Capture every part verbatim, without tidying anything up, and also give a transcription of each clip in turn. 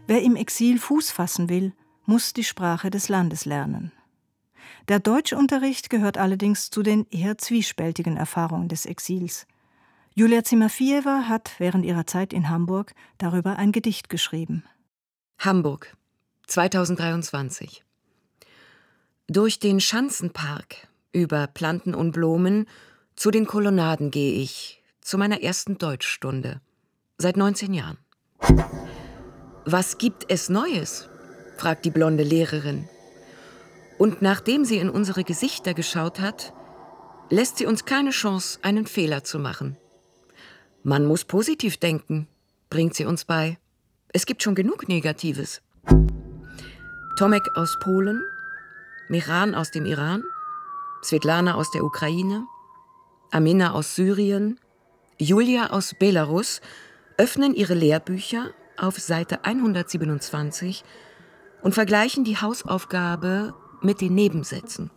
Wer im Exil Fuß fassen will, muss die Sprache des Landes lernen. Der Deutschunterricht gehört allerdings zu den eher zwiespältigen Erfahrungen des Exils. Julia Zimafiewa hat während ihrer Zeit in Hamburg darüber ein Gedicht geschrieben. Hamburg, zweitausenddreiundzwanzig. Durch den Schanzenpark, über Planten und Blumen, zu den Kolonnaden gehe ich, zu meiner ersten Deutschstunde, seit neunzehn Jahren. »Was gibt es Neues?« fragt die blonde Lehrerin. Und nachdem sie in unsere Gesichter geschaut hat, lässt sie uns keine Chance, einen Fehler zu machen. Man muss positiv denken, bringt sie uns bei. Es gibt schon genug Negatives. Tomek aus Polen, Mehran aus dem Iran, Svetlana aus der Ukraine, Amina aus Syrien, Julia aus Belarus öffnen ihre Lehrbücher auf Seite hundertsiebenundzwanzig und vergleichen die Hausaufgabe mit den Nebensätzen.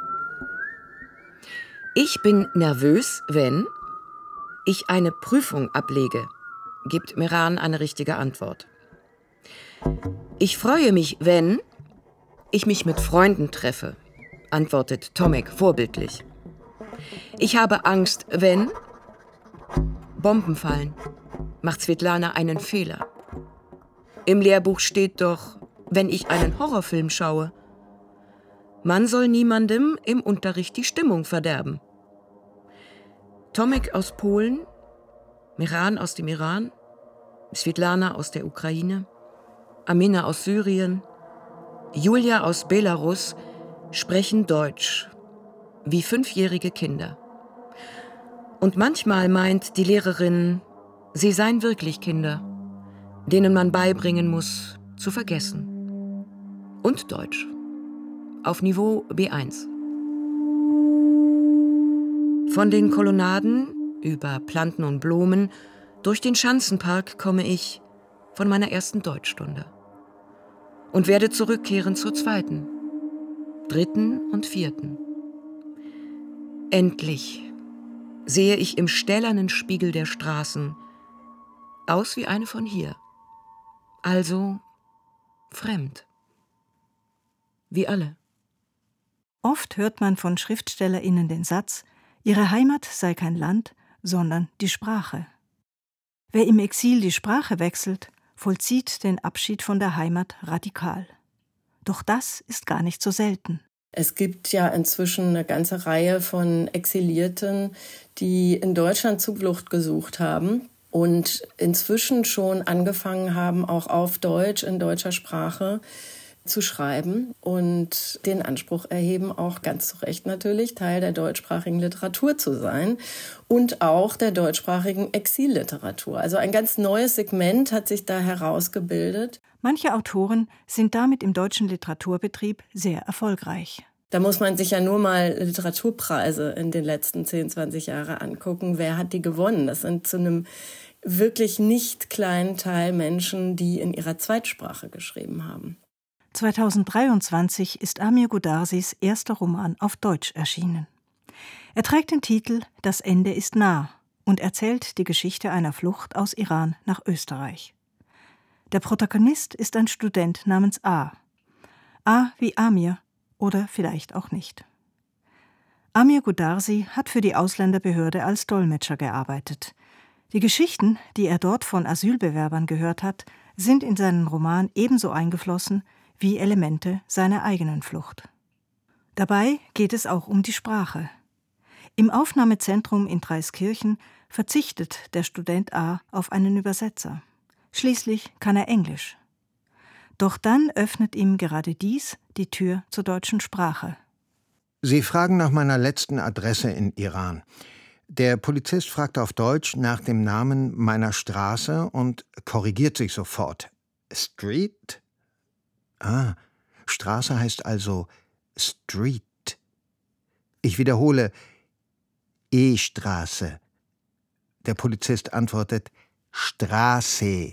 Ich bin nervös, wenn ich eine Prüfung ablege, gibt Mehran eine richtige Antwort. Ich freue mich, wenn ich mich mit Freunden treffe, antwortet Tomek vorbildlich. Ich habe Angst, wenn Bomben fallen, macht Svetlana einen Fehler. Im Lehrbuch steht doch, wenn ich einen Horrorfilm schaue. Man soll niemandem im Unterricht die Stimmung verderben. Tomek aus Polen, Mehran aus dem Iran, Svetlana aus der Ukraine, Amina aus Syrien, Julia aus Belarus sprechen Deutsch, wie fünfjährige Kinder. Und manchmal meint die Lehrerin, sie seien wirklich Kinder, denen man beibringen muss, zu vergessen. Und Deutsch. Auf Niveau B eins. Von den Kolonnaden, über Planten und Blumen, durch den Schanzenpark komme ich von meiner ersten Deutschstunde. Und werde zurückkehren zur zweiten, dritten und vierten. Endlich sehe ich im stählernen Spiegel der Straßen aus wie eine von hier. Also fremd. Wie alle. Oft hört man von SchriftstellerInnen den Satz, ihre Heimat sei kein Land, sondern die Sprache. Wer im Exil die Sprache wechselt, vollzieht den Abschied von der Heimat radikal. Doch das ist gar nicht so selten. Es gibt ja inzwischen eine ganze Reihe von Exilierten, die in Deutschland Zuflucht gesucht haben und inzwischen schon angefangen haben, auch auf Deutsch, in deutscher Sprache zu schreiben und den Anspruch erheben, auch ganz zu Recht natürlich, Teil der deutschsprachigen Literatur zu sein und auch der deutschsprachigen Exilliteratur. Also ein ganz neues Segment hat sich da herausgebildet. Manche Autoren sind damit im deutschen Literaturbetrieb sehr erfolgreich. Da muss man sich ja nur mal Literaturpreise in den letzten zehn, zwanzig Jahren angucken. Wer hat die gewonnen? Das sind zu einem wirklich nicht kleinen Teil Menschen, die in ihrer Zweitsprache geschrieben haben. zweitausenddreiundzwanzig ist Amir Godarsis erster Roman auf Deutsch erschienen. Er trägt den Titel »Das Ende ist nah« und erzählt die Geschichte einer Flucht aus Iran nach Österreich. Der Protagonist ist ein Student namens A. A wie Amir oder vielleicht auch nicht. Amir Godarsi hat für die Ausländerbehörde als Dolmetscher gearbeitet. Die Geschichten, die er dort von Asylbewerbern gehört hat, sind in seinen Roman ebenso eingeflossen wie Elemente seiner eigenen Flucht. Dabei geht es auch um die Sprache. Im Aufnahmezentrum in Dreiskirchen verzichtet der Student A auf einen Übersetzer. Schließlich kann er Englisch. Doch dann öffnet ihm gerade dies die Tür zur deutschen Sprache. Sie fragen nach meiner letzten Adresse in Iran. Der Polizist fragt auf Deutsch nach dem Namen meiner Straße und korrigiert sich sofort. Street? Ah, Straße heißt also Street. Ich wiederhole, E-Straße. Der Polizist antwortet Straße.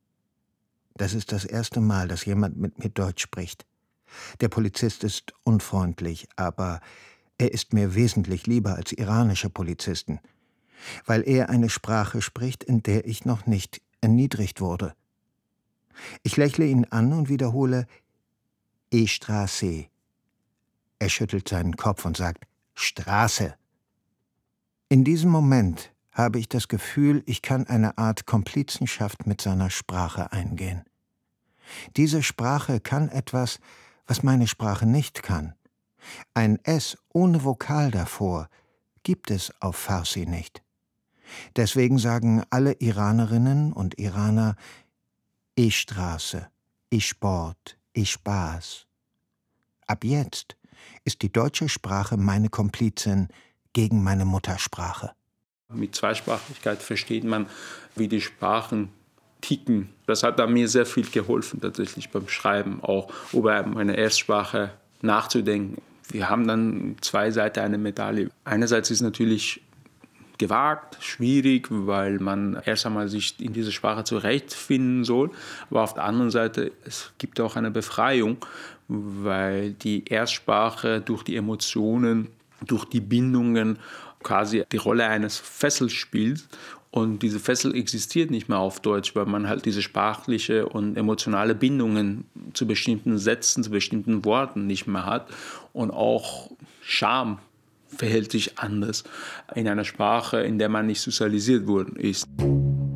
Das ist das erste Mal, dass jemand mit mir Deutsch spricht. Der Polizist ist unfreundlich, aber er ist mir wesentlich lieber als iranische Polizisten, weil er eine Sprache spricht, in der ich noch nicht erniedrigt wurde. Ich lächle ihn an und wiederhole E Straße. Er schüttelt seinen Kopf und sagt Straße. In diesem Moment habe ich das Gefühl, ich kann eine Art Komplizenschaft mit seiner Sprache eingehen. Diese Sprache kann etwas, was meine Sprache nicht kann. Ein S ohne Vokal davor gibt es auf Farsi nicht. Deswegen sagen alle Iranerinnen und Iraner E Straße, E Sport, E Spaß. Ab jetzt ist die deutsche Sprache meine Komplizin gegen meine Muttersprache. Mit Zweisprachigkeit versteht man, wie die Sprachen ticken. Das hat mir sehr viel geholfen, tatsächlich beim Schreiben, auch über meine Erstsprache nachzudenken. Wir haben dann zwei Seiten einer Medaille. Einerseits ist natürlich gewagt, schwierig, weil man erst einmal sich in dieser Sprache zurechtfinden soll. Aber auf der anderen Seite, es gibt auch eine Befreiung, weil die Erstsprache durch die Emotionen, durch die Bindungen quasi die Rolle eines Fessels spielt. Und diese Fessel existiert nicht mehr auf Deutsch, weil man halt diese sprachliche und emotionale Bindungen zu bestimmten Sätzen, zu bestimmten Worten nicht mehr hat. Und auch Scham verhält sich anders in einer Sprache, in der man nicht sozialisiert worden ist.